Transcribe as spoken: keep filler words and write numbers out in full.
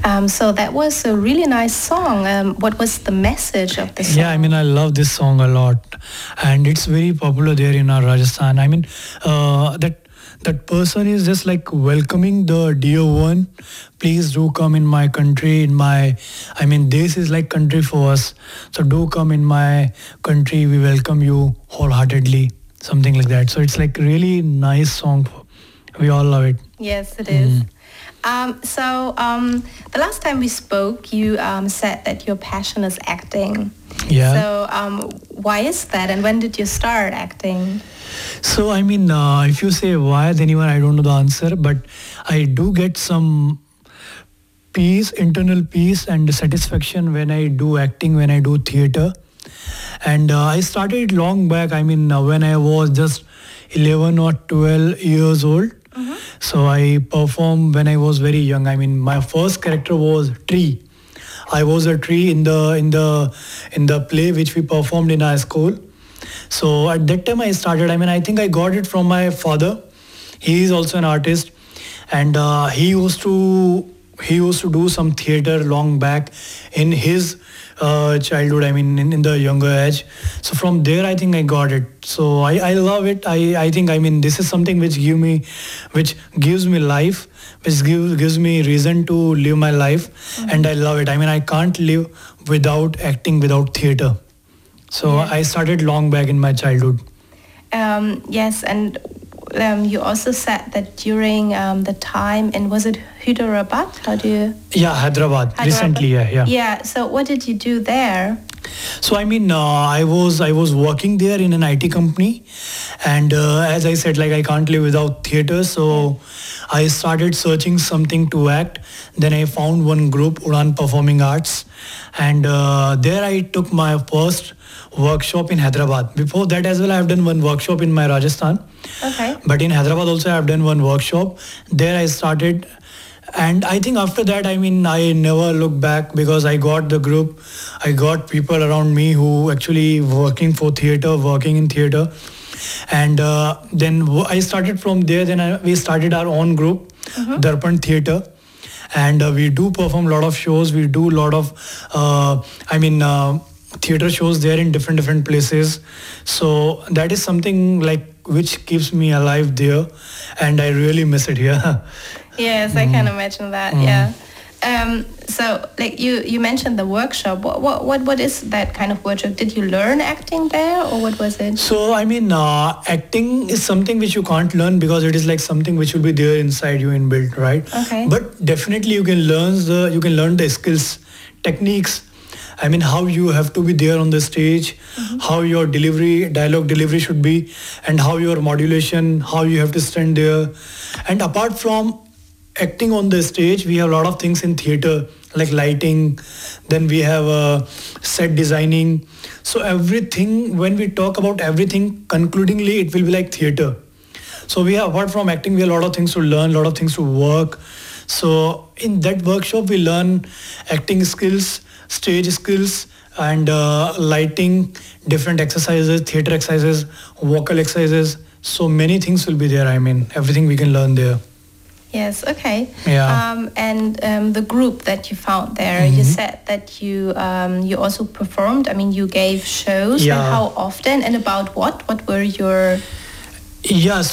Um, so that was a really nice song. Um, what was the message of the song? Yeah, I mean, I love this song a lot, and it's very popular there in our Rajasthan. I mean, uh, that that person is just like welcoming the dear one. Please do come in my country. In my, I mean, this is like country for us. So do come in my country. We welcome you wholeheartedly. Something like that. So it's like really nice song. We all love it. Yes, it is. Mm. Um, so um, the last time we spoke, you um, said that your passion is acting. Yeah. So um, why is that, and when did you start acting? So I mean, uh, if you say why, then even I don't know the answer. But I do get some peace, internal peace, and satisfaction when I do acting, when I do theater. And uh, I started long back. I mean, uh, when I was just eleven or twelve years old. Mm-hmm. So I performed when I was very young. I mean, my first character was Tree. I was a tree in the in the in the play which we performed in our school. So at that time I started. I mean, I think I got it from my father. He is also an artist, and uh, he used to he used to do some theater long back in his uh, childhood. I mean, in, in the younger age. So from there, I think I got it. So I, I love it. I, I think I mean this is something which give me, which gives me life, which gives gives me reason to live my life, mm-hmm. and I love it. I mean, I can't live without acting, without theater. So yeah. I started long back in my childhood. Um, yes, and um, you also said that during um, the time, and was it Hyderabad? How do you? Yeah, Hyderabad. Hyderabad. Recently, yeah, yeah. Yeah. So what did you do there? So I mean, uh, I was I was working there in an I T company, and uh, as I said, like I can't live without theater. So yeah. I started searching something to act. Then I found one group, Udan Performing Arts, and uh, there I took my first workshop in Hyderabad. Before that as well, I have done one workshop in my Rajasthan. Okay. But in Hyderabad also I have done one workshop. There I started. And I think after that, I mean, I never look back because I got the group. I got people around me who actually working for theater, working in theater. And uh, then I started from there. Then I, we started our own group, mm-hmm. Darpan Theater. And uh, we do perform a lot of shows. We do a lot of, uh, I mean, uh, theater shows there in different, different places. So that is something like which keeps me alive there. And I really miss it here. Yes, I mm. can imagine that. Mm. Yeah. Um, so, like you, you mentioned the workshop. What, what, what, what is that kind of workshop? Did you learn acting there, or what was it? So, I mean, uh, acting is something which you can't learn because it is like something which will be there inside you inbuilt, right? Okay. But definitely, you can learn the you can learn the skills, techniques. I mean, how you have to be there on the stage, mm-hmm. how your delivery, dialogue delivery should be, and how your modulation, how you have to stand there. And apart from acting on the stage, we have a lot of things in theater like lighting, then we have uh, set designing. So everything, when we talk about everything, concludingly it will be like theater. So we have, apart from acting, we have a lot of things to learn, a lot of things to work. So in that workshop we learn acting skills, stage skills, and uh, lighting, different exercises, theater exercises, vocal exercises. So many things will be there. I mean, everything we can learn there. Yes, okay. Yeah. Um, and um, the group that you found there, mm-hmm. you said that you um, you also performed. I mean, you gave shows. Yeah. And how often and about what? What were your... Yeah,